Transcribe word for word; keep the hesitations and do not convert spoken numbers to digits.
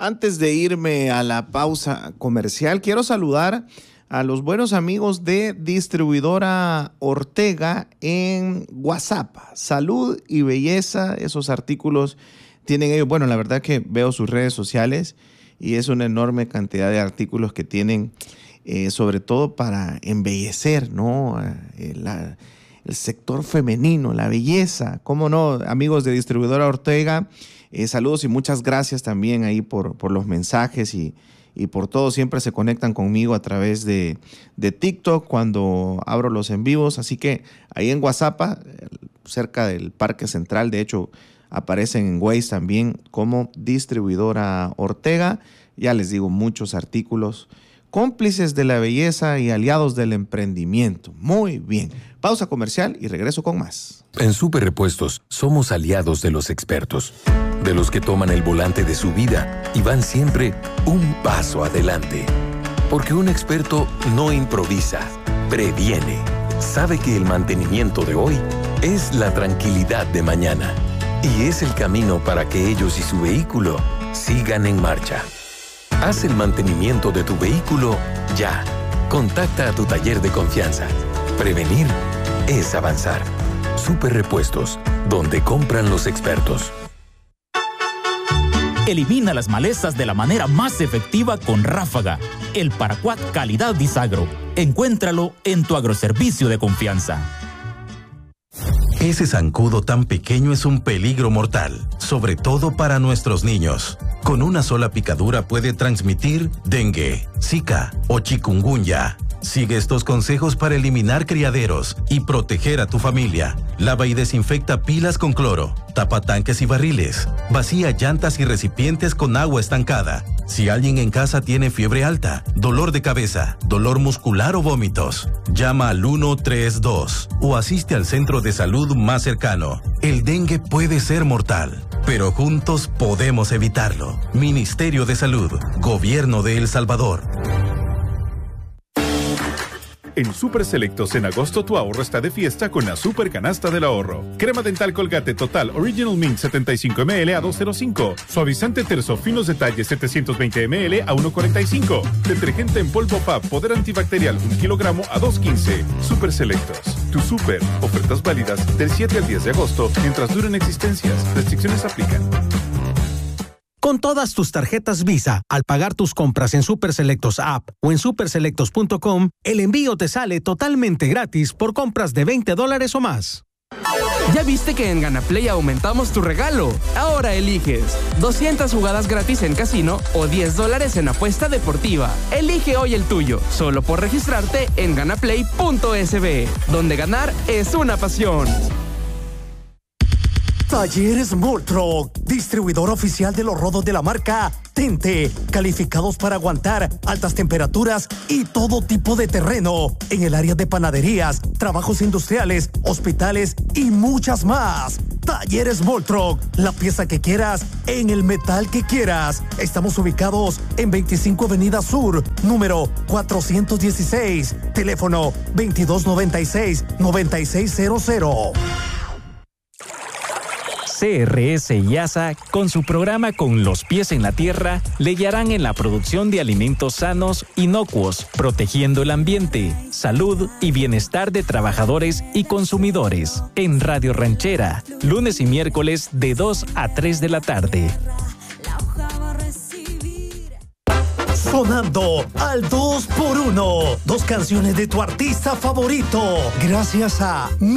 Antes de irme a la pausa comercial, quiero saludar a los buenos amigos de Distribuidora Ortega en WhatsApp. Salud y belleza, esos artículos tienen ellos. Bueno, la verdad que veo sus redes sociales y es una enorme cantidad de artículos que tienen, eh, sobre todo para embellecer, ¿no? Eh, la, el sector femenino, la belleza. ¿Cómo no? Amigos de Distribuidora Ortega, eh, saludos y muchas gracias también ahí por, por los mensajes y, y por todo. Siempre se conectan conmigo a través de, de TikTok cuando abro los en vivos. Así que ahí en WhatsApp, cerca del Parque Central, de hecho, aparecen en Waze también como Distribuidora Ortega. Ya les digo, muchos artículos, cómplices de la belleza y aliados del emprendimiento. Muy bien. Pausa comercial y regreso con más. En Super Repuestos somos aliados de los expertos, de los que toman el volante de su vida y van siempre un paso adelante. Porque un experto no improvisa, previene. Sabe que el mantenimiento de hoy es la tranquilidad de mañana. Y es el camino para que ellos y su vehículo sigan en marcha. Haz el mantenimiento de tu vehículo ya. Contacta a tu taller de confianza. Prevenir es avanzar. Super Repuestos, donde compran los expertos. Elimina las malezas de la manera más efectiva con Ráfaga, el paraquat calidad Disagro. Encuéntralo en tu agroservicio de confianza. Ese zancudo tan pequeño es un peligro mortal, sobre todo para nuestros niños. Con una sola picadura puede transmitir dengue, zika o chikungunya. Sigue estos consejos para eliminar criaderos y proteger a tu familia. Lava y desinfecta pilas con cloro, tapa tanques y barriles, vacía llantas y recipientes con agua estancada. Si alguien en casa tiene fiebre alta, dolor de cabeza, dolor muscular o vómitos, llama al uno tres dos o asiste al centro de salud más cercano. El dengue puede ser mortal, pero juntos podemos evitarlo. Ministerio de Salud, Gobierno de El Salvador. En Super Selectos en agosto tu ahorro está de fiesta con la Super Canasta del Ahorro. Crema dental Colgate Total Original Mint setenta y cinco mililitros a dos cero cinco. Suavizante Terzo Finos Detalles setecientos veinte mililitros a uno cuarenta y cinco. Detergente en polvo P A B Poder Antibacterial un kilogramo a dos quince. Super Selectos. Tu super. Ofertas válidas del siete al diez de agosto mientras duren existencias. Restricciones aplican. Con todas tus tarjetas Visa, al pagar tus compras en Super Selectos App o en super selectos punto com, el envío te sale totalmente gratis por compras de veinte dólares o más. ¿Ya viste que en GanaPlay aumentamos tu regalo? Ahora eliges doscientas jugadas gratis en casino o diez dólares en apuesta deportiva. Elige hoy el tuyo, solo por registrarte en ganaplay punto es be, donde ganar es una pasión. Talleres Moltro, distribuidor oficial de los rodos de la marca Tente, calificados para aguantar altas temperaturas y todo tipo de terreno, en el área de panaderías, trabajos industriales, hospitales y muchas más. Talleres Moltro, la pieza que quieras, en el metal que quieras. Estamos ubicados en veinticinco Avenida Sur, número cuatrocientos dieciséis, teléfono veintidós noventa y seis, noventa y seis cero cero. C R S y A S A, con su programa Con los pies en la tierra, le guiarán en la producción de alimentos sanos, inocuos, protegiendo el ambiente, salud y bienestar de trabajadores y consumidores. En Radio Ranchera, lunes y miércoles de dos a tres de la tarde. Sonando al dos por uno. Dos canciones de tu artista favorito. Gracias a